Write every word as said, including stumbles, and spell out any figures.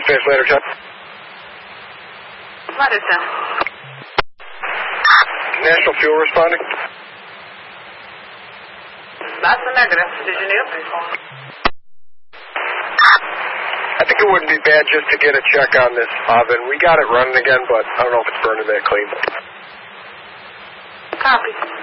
Dispatch later, Chuck. Madison. National Fuel responding. That's a negative. Did you need it? I think it wouldn't be bad just to get a check on this oven. We got it running again, but I don't know if it's burning that clean. Copy.